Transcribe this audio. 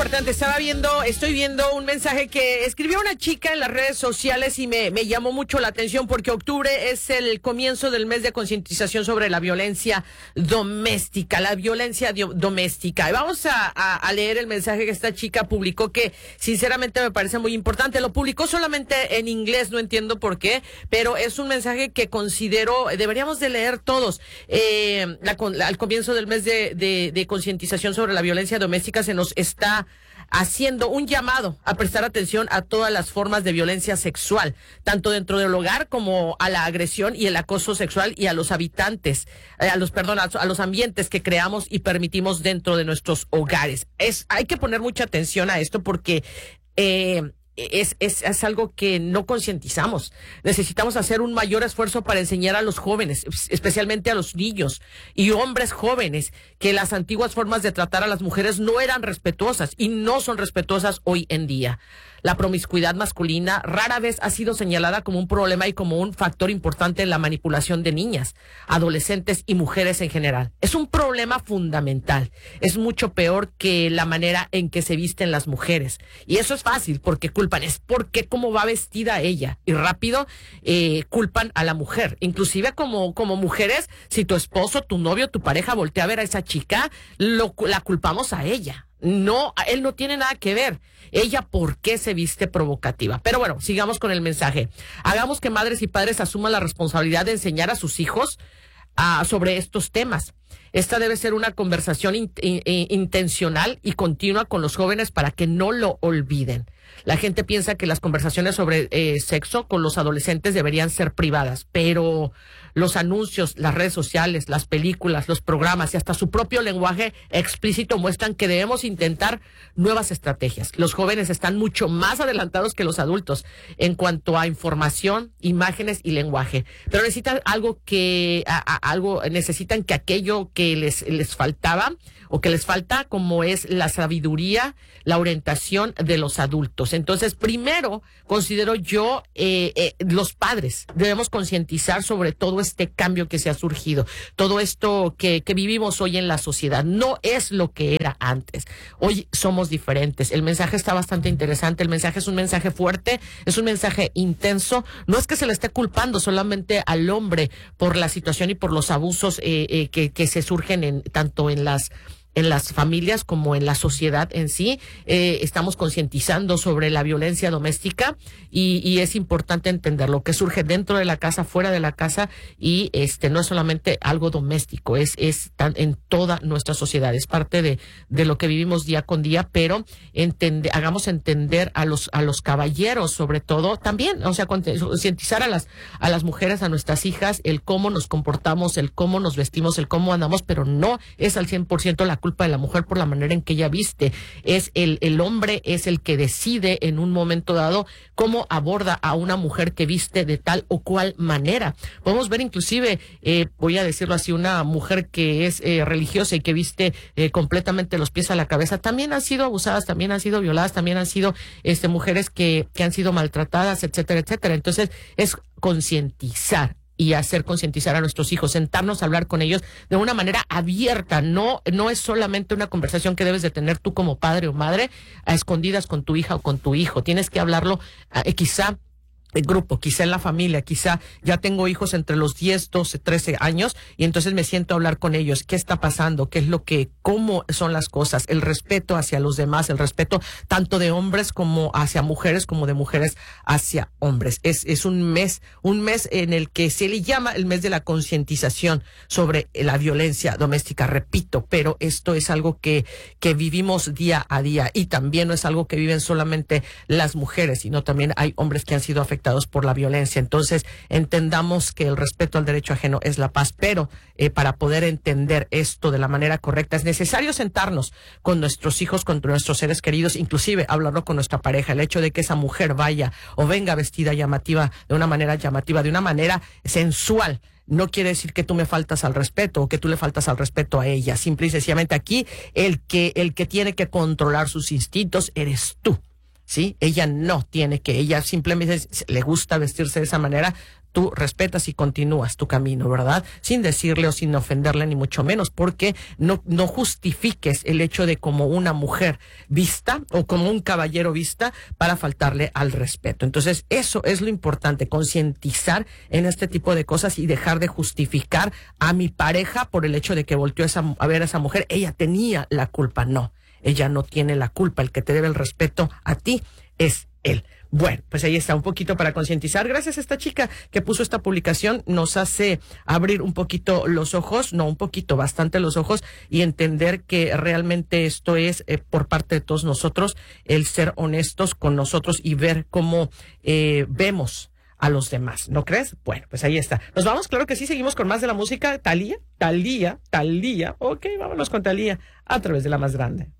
importante. Estoy viendo un mensaje que escribió una chica en las redes sociales y me llamó mucho la atención porque octubre es el comienzo del mes de concientización sobre la violencia doméstica, doméstica. Y vamos a leer el mensaje que esta chica publicó, que sinceramente me parece muy importante. Lo publicó solamente en inglés, no entiendo por qué, pero es un mensaje que considero deberíamos de leer todos. Al comienzo del mes de concientización sobre la violencia doméstica se nos está haciendo un llamado a prestar atención a todas las formas de violencia sexual, tanto dentro del hogar como a la agresión y el acoso sexual y a los habitantes, a los ambientes que creamos y permitimos dentro de nuestros hogares. Hay que poner mucha atención a esto porque es algo que no concientizamos. Necesitamos hacer un mayor esfuerzo para enseñar a los jóvenes, especialmente a los niños y hombres jóvenes, que las antiguas formas de tratar a las mujeres no eran respetuosas y no son respetuosas hoy en día. La promiscuidad masculina rara vez ha sido señalada como un problema y como un factor importante en la manipulación de niñas, adolescentes y mujeres en general. Es un problema fundamental. Es mucho peor que la manera en que se visten las mujeres. Y eso es fácil porque es porque cómo va vestida ella. Y rápido culpan a la mujer. Inclusive como mujeres, si tu esposo, tu novio, tu pareja voltea a ver a esa chica, la culpamos a ella. No, él no tiene nada que ver. Ella, ¿por qué se viste provocativa? Pero bueno, sigamos con el mensaje. Hagamos que madres y padres asuman la responsabilidad de enseñar a sus hijos sobre estos temas. Esta debe ser una conversación intencional y continua con los jóvenes para que no lo olviden. La gente piensa que las conversaciones sobre sexo con los adolescentes deberían ser privadas, pero los anuncios, las redes sociales, las películas, los programas y hasta su propio lenguaje explícito muestran que debemos intentar nuevas estrategias. Los jóvenes están mucho más adelantados que los adultos en cuanto a información, imágenes y lenguaje, pero necesitan necesitan que aquello que les faltaba o que les falta, como es la sabiduría, la orientación de los adultos. Entonces, primero, considero yo, los padres debemos concientizar sobre todo este cambio que se ha surgido. Todo esto que vivimos hoy en la sociedad no es lo que era antes. Hoy somos diferentes. El mensaje está bastante interesante. El mensaje es un mensaje fuerte, es un mensaje intenso. No es que se le esté culpando solamente al hombre por la situación y por los abusos que se surgen tanto en las familias como en la sociedad en sí. Estamos concientizando sobre la violencia doméstica y es importante entender lo que surge dentro de la casa, fuera de la casa, y no es solamente algo doméstico, es en toda nuestra sociedad, es parte de lo que vivimos día con día, pero hagamos entender a los caballeros, sobre todo, también, o sea, concientizar a las mujeres, a nuestras hijas, el cómo nos comportamos, el cómo nos vestimos, el cómo andamos, pero no es al 100% la culpa de la mujer por la manera en que ella viste. Es el hombre es el que decide en un momento dado cómo aborda a una mujer que viste de tal o cual manera. Podemos ver inclusive, voy a decirlo así, una mujer que es religiosa y que viste completamente los pies a la cabeza, también han sido abusadas, también han sido violadas, también han sido mujeres que han sido maltratadas, etcétera, etcétera. Entonces es concientizar y hacer concientizar a nuestros hijos, sentarnos a hablar con ellos de una manera abierta. No es solamente una conversación que debes de tener tú como padre o madre a escondidas con tu hija o con tu hijo. Tienes que hablarlo quizá en grupo, quizá en la familia, quizá ya tengo hijos entre los 10, 12, 13 años y entonces me siento a hablar con ellos. ¿Qué está pasando? ¿Cómo son las cosas? El respeto hacia los demás, el respeto tanto de hombres como hacia mujeres, como de mujeres hacia hombres. Es un mes en el que se le llama el mes de la concientización sobre la violencia doméstica, repito, pero esto es algo que vivimos día a día y también no es algo que viven solamente las mujeres, sino también hay hombres que han sido afectados por la violencia. Entonces, entendamos que el respeto al derecho ajeno es la paz, pero para poder entender esto de la manera correcta es necesario sentarnos con nuestros hijos, con nuestros seres queridos, inclusive hablarlo con nuestra pareja. El hecho de que esa mujer vaya o venga vestida llamativa, de una manera sensual, no quiere decir que tú me faltas al respeto o que tú le faltas al respeto a ella. Simple y sencillamente aquí el que tiene que controlar sus instintos eres tú. ¿Sí? Ella simplemente le gusta vestirse de esa manera, tú respetas y continúas tu camino, ¿verdad? Sin decirle o sin ofenderle ni mucho menos, porque no justifiques el hecho de como una mujer vista o como un caballero vista para faltarle al respeto. Entonces, eso es lo importante, concientizar en este tipo de cosas y dejar de justificar a mi pareja por el hecho de que volteó a ver a esa mujer. Ella tenía la culpa. No, ella no tiene la culpa. El que te debe el respeto a ti es él. Bueno, pues ahí está un poquito para concientizar. Gracias a esta chica que puso esta publicación, nos hace abrir un poquito los ojos, no un poquito, bastante los ojos, y entender que realmente esto es por parte de todos nosotros, el ser honestos con nosotros y ver cómo vemos a los demás, ¿no crees? Bueno, pues ahí está. Nos vamos, claro que sí, seguimos con más de la música. Thalía. Ok, vámonos con Thalía a través de La Más Grande.